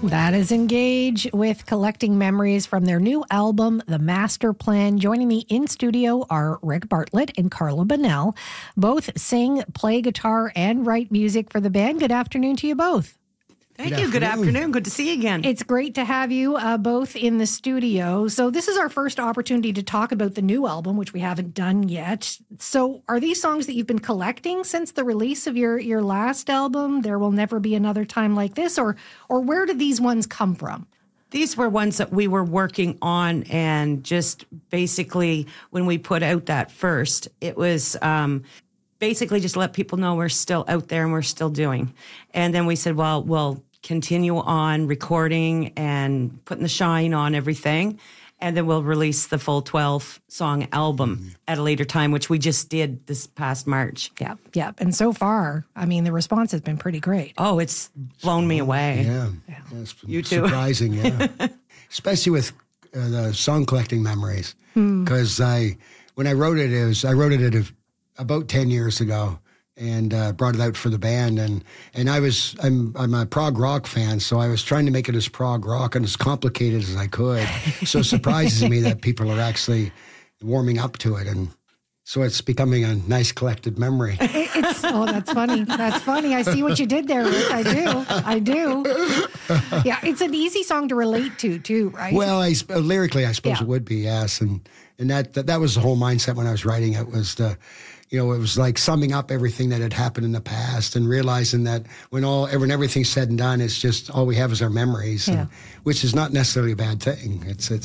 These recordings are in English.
That is Engage with Collecting Memories from their new album, The Master Plan. Joining me in studio are Rick Bartlett and Carla Bonnell. Both sing, play guitar, and write music for the band. Good afternoon to you both. Thank you. Good afternoon. Good to see you again. It's great to have you both in the studio. So this is our first opportunity to talk about the new album, which we haven't done yet. So are these songs that you've been collecting since the release of your last album, There Will Never Be Another Time Like This? Or where did these ones come from? These were ones that we were working on, and just basically when we put out that first, it was basically just let people know we're still out there and we're still doing. And then we said, well, we'll continue on recording and putting the shine on everything. And then we'll release the full 12-song album at a later time, which we just did this past March. Yeah. And so far, I mean, the response has been pretty great. Oh, it's blown me away. Yeah. It's you too. Surprising, yeah. Especially with the song collecting memories. Because when I wrote it, I wrote it about 10 years ago, and brought it out for the band. And I'm a prog rock fan, so I was trying to make it as prog rock and as complicated as I could. So it surprises me that people are actually warming up to it. And so it's becoming a nice collected memory. That's funny. That's funny. I see what you did there, Rick. I do. Yeah, it's an easy song to relate to, too, right? Well, lyrically, I suppose it would be, yes. And that was the whole mindset when I was writing it, was it was like summing up everything that had happened in the past and realizing that when everything's said and done, it's just all we have is our memories, which is not necessarily a bad thing.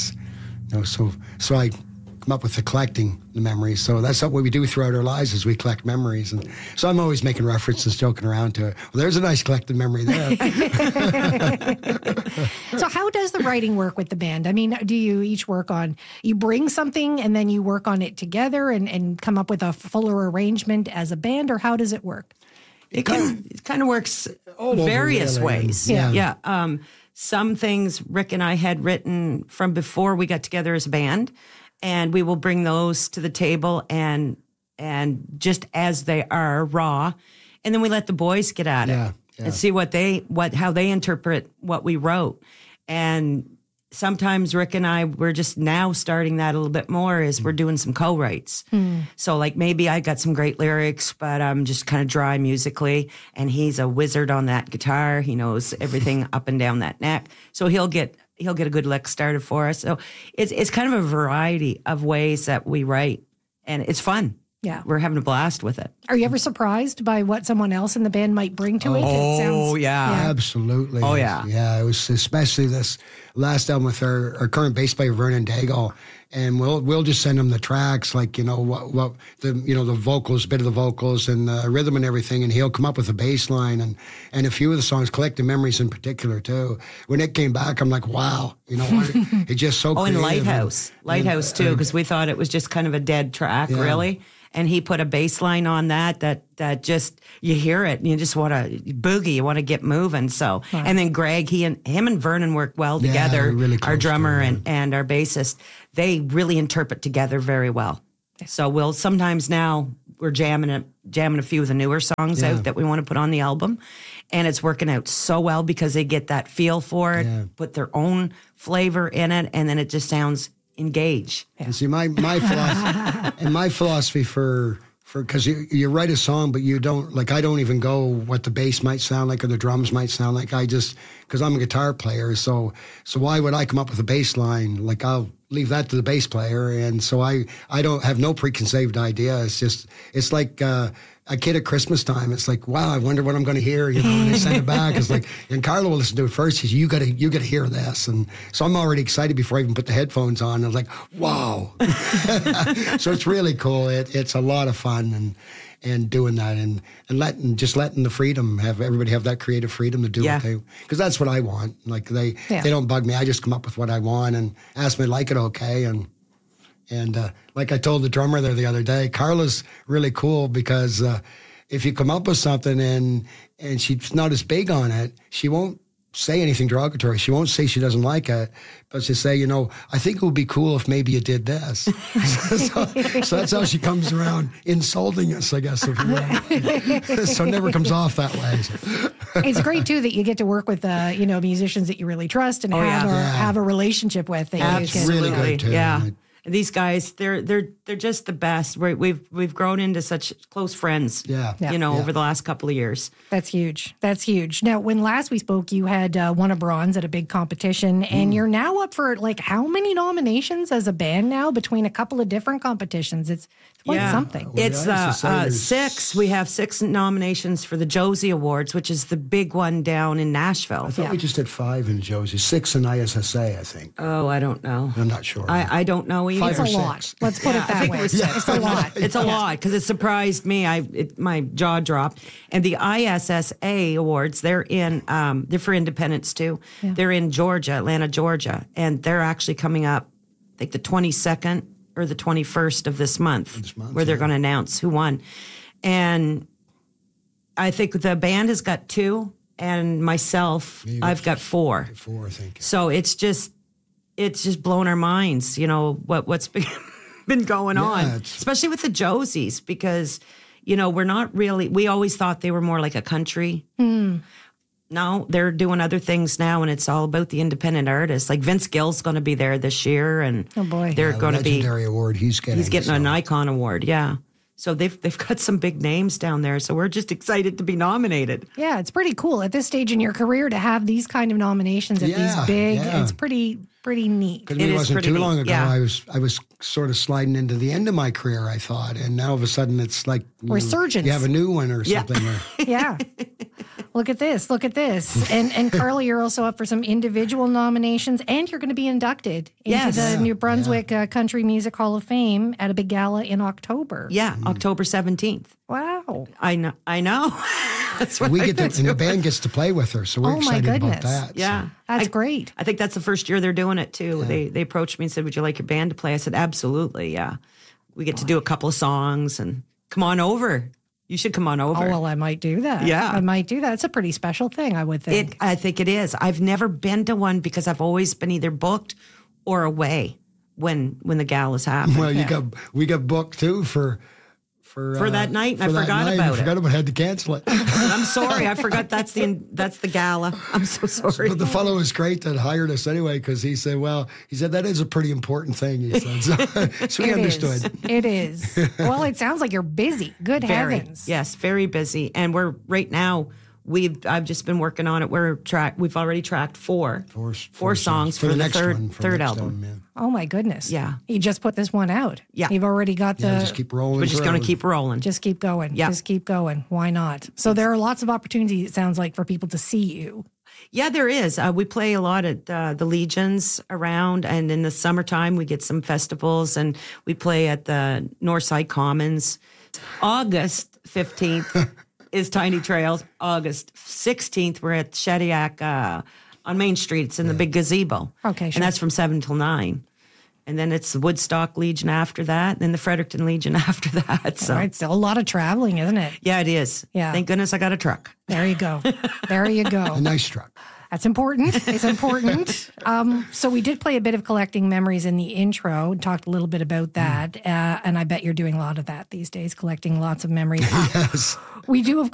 So I come up with collecting the memories. So that's what we do throughout our lives, is we collect memories. And so I'm always making references, joking around to it. Well, there's a nice collected memory there. So how does the writing work with the band? I mean, do you each you bring something and then you work on it together and come up with a fuller arrangement as a band, or how does it work? It kind of works various ways. Yeah. Some things Rick and I had written from before we got together as a band, and we will bring those to the table and just as they are, raw, and then we let the boys get at it and see how they interpret what we wrote. And sometimes Rick and I, we're just now starting that a little bit more, as we're doing some co-writes. So like maybe I got some great lyrics, but I'm just kind of dry musically, and he's a wizard on that guitar. He knows everything up and down that neck. So he'll get a good lick started for us. So it's kind of a variety of ways that we write, and it's fun. Yeah. We're having a blast with it. Are you ever surprised by what someone else in the band might bring to it? Absolutely. Oh, yeah. Yeah, it was especially this last album with our current bass player, Vernon Daigle. And we'll just send him the tracks, like, what the vocals, bit of the vocals and the rhythm and everything, and he'll come up with a bass line and a few of the songs, Collecting Memories in particular too. When it came back, I'm like, wow, it's just so creative. And Lighthouse too, because we thought it was just kind of a dead track, really. And he put a bass line on that just, you hear it and you just want to boogie, you want to get moving. So, and then Greg, him and Vernon work well together, really our drummer and our bassist. They really interpret together very well. So we'll sometimes now we're jamming a few of the newer songs out that we want to put on the album. And it's working out so well because they get that feel for it, put their own flavor in it, and then it just sounds engage. And see, my philosophy for because you write a song, but you don't, like, I don't even go what the bass might sound like or the drums might sound like. I just, because I'm a guitar player, so why would I come up with a bass line? Like, I'll leave that to the bass player, and so I don't have no preconceived idea. It's like a kid at Christmas time. It's like, wow, I wonder what I'm going to hear. And they send it back. It's like, and Carla will listen to it first. She's, you got to hear this, and so I'm already excited before I even put the headphones on. I was like, wow. So it's really cool. It's a lot of fun and doing that and letting the freedom, have everybody have that creative freedom to do what they, because that's what I want. Like they don't bug me. I just come up with what I want and ask me to like it okay. And like I told the drummer there the other day, Carla's really cool because if you come up with something and she's not as big on it, she won't say anything derogatory. She won't say she doesn't like it, but she'll say, I think it would be cool if maybe you did this. so that's how she comes around insulting us, I guess. So it never comes off that way. It's great too that you get to work with musicians that you really trust and have a relationship with. That Absolutely, really good too. Yeah. These guys, they're just the best. We've grown into such close friends. Over the last couple of years. That's huge. That's huge. Now, when last we spoke, you had won a bronze at a big competition, and you're now up for how many nominations as a band now between a couple of different competitions? It's quite something. It's 6. We have 6 nominations for the Josie Awards, which is the big one down in Nashville. I thought we just did 5 in Josie, 6 in ISSA, I think. Oh, I don't know. I'm not sure. I don't know either. It's a lot. Let's put it that way. It's a lot. It's a lot because it surprised me. My jaw dropped. And the ISSA Awards, they're for independents too. Yeah. They're in Georgia, Atlanta, Georgia, and they're actually coming up, I think the 22nd or the 21st of this month where they're going to announce who won. And I think the band has got 2, and myself, I've got 4. 4, I think. So it's just blown our minds, what's been going on, especially with the Josies, because, we're not really, we always thought they were more like a country. No, they're doing other things now, and it's all about the independent artists. Like Vince Gill's going to be there this year, and they're going to be legendary award. He's getting an Icon Award. Yeah. So they've got some big names down there. So we're just excited to be nominated. Yeah, it's pretty cool at this stage in your career to have these kind of nominations at these big. Yeah. It's pretty neat. Because it wasn't too long ago. Yeah. I was sort of sliding into the end of my career, I thought, and now all of a sudden it's like resurgence. You have a new one or something. Yeah. Look at this. And Carly, you're also up for some individual nominations, and you're going to be inducted into the New Brunswick Country Music Hall of Fame at a big gala in October. Yeah, October 17th. Wow. I know. That's what and the band gets to play with her, so we're excited about that. Yeah. So. That's great. I think that's the first year they're doing it too. Yeah. They approached me and said, "Would you like your band to play?" I said, "Absolutely, yeah." We get to do a couple of songs and come on over. You should come on over. Oh, well, I might do that. Yeah. I might do that. It's a pretty special thing, I would think. I think it is. I've never been to one because I've always been either booked or away when the gala's happen. Well, we got booked too for that night, and I forgot about it. I forgot about it. Had to cancel it. I'm sorry, I forgot that's the gala. I'm so sorry. But the fellow was great that hired us anyway, because he said that is a pretty important thing. He said, so we understood. It is. Well, it sounds like you're busy. Good heavens. Yes, very busy, and we're right now. I've just been working on it. We've already tracked four songs for the third album. Yeah. Oh my goodness! Yeah, you just put this one out. Yeah, you've already got just keep rolling. We're just going to keep rolling. Just keep going. Yeah, just keep going. Why not? So there are lots of opportunities. It sounds like for people to see you. Yeah, there is. We play a lot at the Legions around, and in the summertime we get some festivals, and we play at the Northside Commons. August 15th. is Tiny Trails. August 16th, we're at Shediac on Main Street. It's in the big gazebo. Okay, sure. And that's from 7 till 9. And then it's the Woodstock Legion after that, and then the Fredericton Legion after that. So. All right, still a lot of traveling, isn't it? Yeah, it is. Yeah. Thank goodness I got a truck. There you go. There you go. A nice truck. That's important. It's important. So we did play a bit of Collecting Memories in the intro and talked a little bit about that. And I bet you're doing a lot of that these days, collecting lots of memories. Yes. We do, of